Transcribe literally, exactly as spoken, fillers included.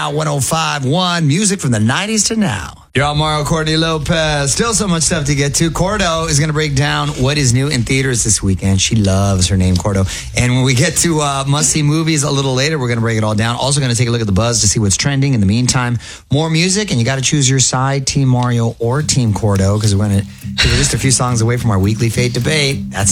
Now one oh five point one, music from the nineties to now. You're on Mario Courtney Lopez. Still so much stuff to get to. Cordo is going to break down what is new in theaters this weekend. She loves her name, Cordo. And when we get to uh, must-see movies a little later, we're going to break it all down. Also going to take a look at the buzz to see what's trending. In the meantime, more music, and you got to choose your side, Team Mario or Team Cordo, because we're, we're just a few songs away from our weekly Fate debate. That's